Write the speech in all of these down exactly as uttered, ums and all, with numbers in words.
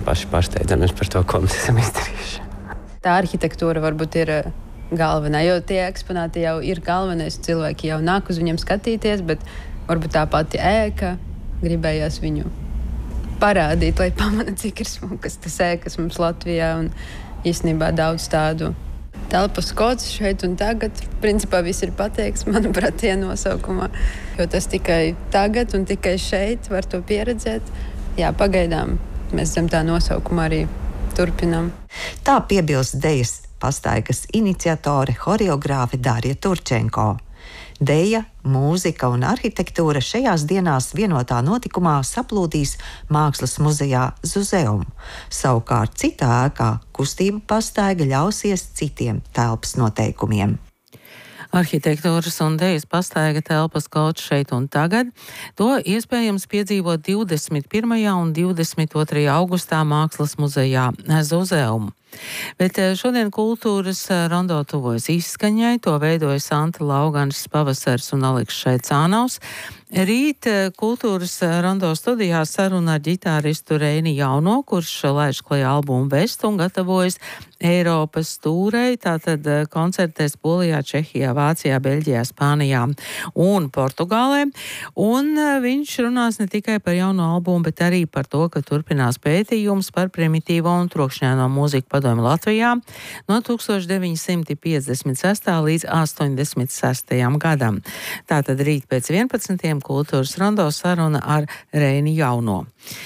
paši pārsteidzamies par to, ko mēs esam izdarījuši. Tā arhitektūra varbūt ir galvenā, jo tie eksponāti jau ir galvenais. Cilvēki jau nāk uz viņiem skatīties, bet varbūt tā pati ēka gribējās viņu parādīt, lai pamana, cik ir smukas tas ēkas mums Latvijā, un īstenībā daudz tādu telpas kods šeit un tagad. Principā viss ir pateikts, manuprāt, tie nosaukumā, jo tas tikai tagad un tikai šeit var to pieredzēt. Jā, pagaidām mēs zem tā nosaukuma arī turpinām. Tā piebilst dejas pastaigas iniciatore, horeogrāfe Darja Turčenko. Deja, mūzika un arhitektūra šajās dienās vienotā notikumā saplūdīs Mākslas muzejā Zuzeum. Savukārt citā ēkā kustība pastaiga ļausies citiem telpas noteikumiem. Arhitektūras un dejas pastaiga telpas kods šeit un tagad. To iespējams piedzīvot divdesmit pirmajā un divdesmit otrajā augustā Mākslas muzejā Zuzeum. Bet šodien kultūras rondo tuvojas izskaņai, to veidoja Santa Lauganis Pavasars un Aleks Šaicānaus. Rīt kultūras rondo studijā saruna ar ģitāristu Reini Jauno, kurš laiž klajā albumu Vestu un gatavojas Eiropas tūrei, tātad koncertēs Polijā, Čehijā, Vācijā, Beļģijā, Spānijā un Portugālē. Un viņš runās ne tikai par jauno albumu, bet arī par to, ka turpinās pētījums par primitīvo un trokšņaino mūziku padomu Latvijā no tūkstoš deviņi simti piecdesmit sestā līdz astoņdesmit sestajam gadam. Tātad rīt pēc vienpadsmitiem kultūras rondo saruna ar Reini Jauno.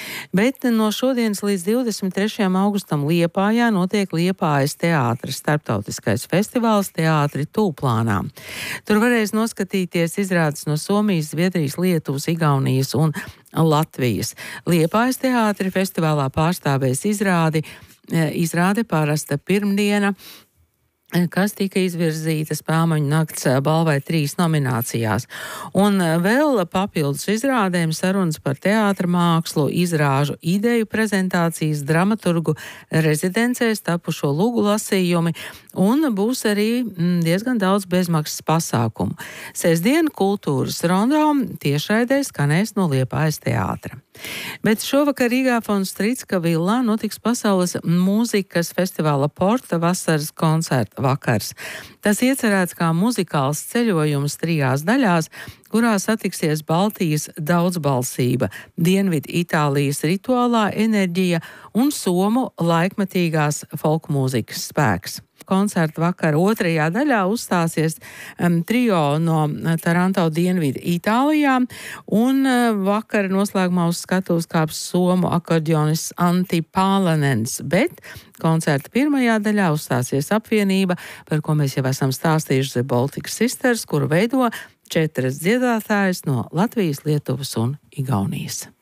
Bet no šodienas līdz divdesmit trešajam augustam Liepājā notiek Liepājas teātris starptautiskais festivāls Teātri Tūplānā. Tur varēs noskatīties izrādes no Somijas, Zviedrijas, Lietuvas, Igaunijas un Latvijas. Liepājas teātri festivālā pārstāvēs izrādi, izrāde parasta pirmdiena, kas tika izvirzīta Spēlmaņu nakts balvai trīs nominācijās. Un vēl papildus izrādēm sarunas par teātra mākslu, izrāžu ideju prezentācijas, dramaturgu rezidencēs tapušo lūgu lasījumi, un būs arī diezgan daudz bezmaksas pasākumu. Sestdien kultūras rondo tiešraidē skanēs no Liepājas teātra. Bet šovakar Rīgā Fon Strīcka villā notiks pasaules mūzikas festivāla Porta vasaras koncerta vakars. Tas iecerēts kā muzikāls ceļojums trijās daļās, kurā satiksies Baltijas daudzbalsība, Dienvidu Itālijas rituālā enerģija un Somu laikmetīgās folku mūzikas spēks. Koncerta vakara otrajā daļā uzstāsies um, trio no Taranto Dienvidu Itālijā, un uh, vakara noslēgumā uz skatuves kāps somu akordeonists Antti Pālanens, bet koncerta pirmajā daļā uzstāsies apvienība, par ko mēs jau esam stāstījuši, The Baltic Sisters, kuru veido četras dziedātājas no Latvijas, Lietuvas un Igaunijas.